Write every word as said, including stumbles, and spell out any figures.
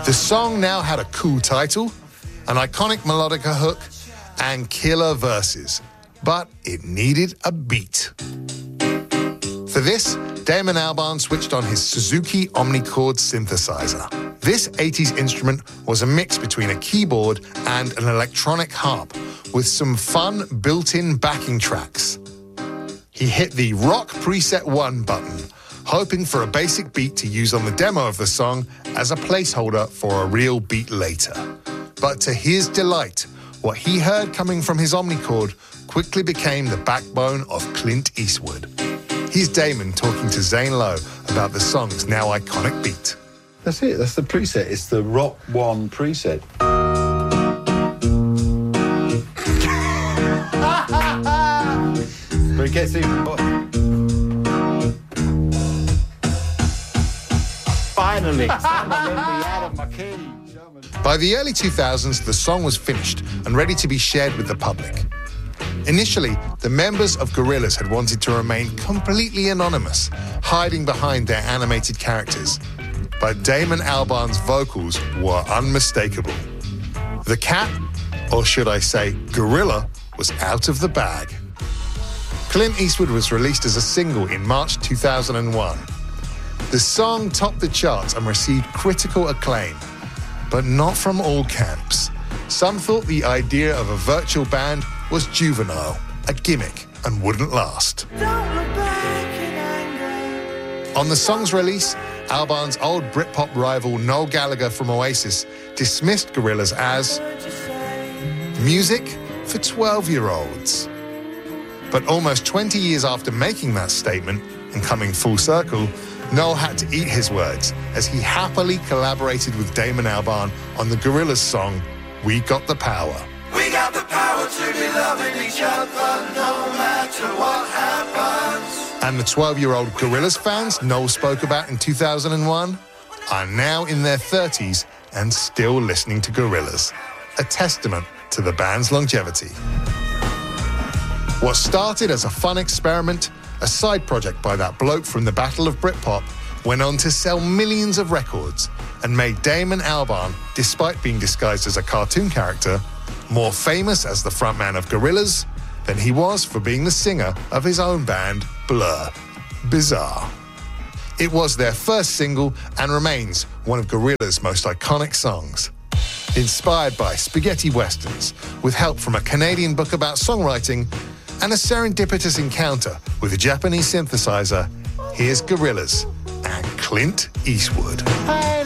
The song now had a cool title, an iconic melodica hook, and killer verses, but it needed a beat. For this, Damon Albarn switched on his Suzuki Omnichord synthesizer. This eighties instrument was a mix between a keyboard and an electronic harp, with some fun built-in backing tracks. He hit the Rock Preset one button, hoping for a basic beat to use on the demo of the song as a placeholder for a real beat later. But to his delight, what he heard coming from his Omnichord quickly became the backbone of Clint Eastwood. Here's Damon talking to Zane Lowe about the song's now iconic beat. That's it, that's the preset. It's the Rock one preset. But it gets even... Finally! By the early two thousands, the song was finished and ready to be shared with the public. Initially, the members of Gorillaz had wanted to remain completely anonymous, hiding behind their animated characters. But Damon Albarn's vocals were unmistakable. The cat, or should I say gorilla, was out of the bag. Clint Eastwood was released as a single in March two thousand one. The song topped the charts and received critical acclaim, but not from all camps. Some thought the idea of a virtual band was juvenile, a gimmick, and wouldn't last. On the song's release, Albarn's old Britpop rival Noel Gallagher from Oasis dismissed Gorillaz as music for twelve-year-olds. But almost twenty years after making that statement and coming full circle, Noel had to eat his words as he happily collaborated with Damon Albarn on the Gorillaz song, We Got the Power. We got the power to be loving each other no matter what happens. And the twelve-year-old Gorillaz fans Noel spoke about in two thousand one are now in their thirties and still listening to Gorillaz, a testament to the band's longevity. What started as a fun experiment, a side project by that bloke from the Battle of Britpop, went on to sell millions of records and made Damon Albarn, despite being disguised as a cartoon character, more famous as the frontman of Gorillaz than he was for being the singer of his own band, Blur. Bizarre. It was their first single and remains one of Gorillaz' most iconic songs. Inspired by spaghetti westerns, with help from a Canadian book about songwriting and a serendipitous encounter with a Japanese synthesizer, here's Gorillaz and Clint Eastwood.